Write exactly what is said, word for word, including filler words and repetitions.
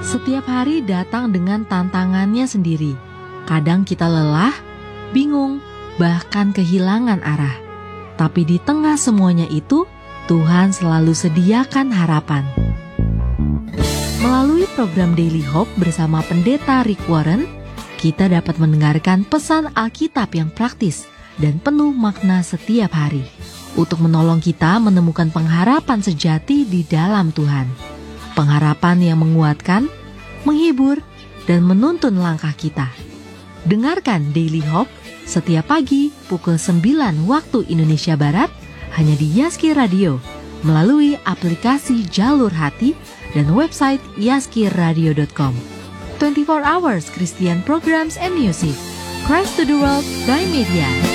Setiap hari datang dengan tantangannya sendiri. Kadang kita lelah, bingung, bahkan kehilangan arah. Tapi di tengah semuanya itu, Tuhan selalu sediakan harapan. Melalui program Daily Hope bersama Pendeta Rick Warren, kita dapat mendengarkan pesan Alkitab yang praktis dan penuh makna setiap hari, untuk menolong kita menemukan pengharapan sejati di dalam Tuhan. Pengharapan yang menguatkan, menghibur, dan menuntun langkah kita. Dengarkan Daily Hope setiap pagi pukul sembilan waktu Indonesia Barat hanya di Yaski Radio melalui aplikasi Jalur Hati dan website yaski radio dot com. twenty-four hours Christian programs and music. Christ to the world by media.